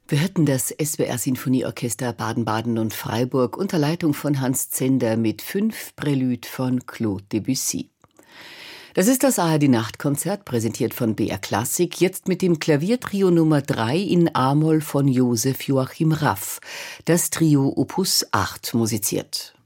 Wir hörten das SWR-Sinfonieorchester Baden-Baden und Freiburg unter Leitung von Hans Zender mit 5 Préludes von Claude Debussy. Das ist das ARD-Nachtkonzert, präsentiert von BR Klassik, jetzt mit dem Klaviertrio Nummer 3 in A-Moll von Josef Joachim Raff. Das Trio Opus 8 musiziert.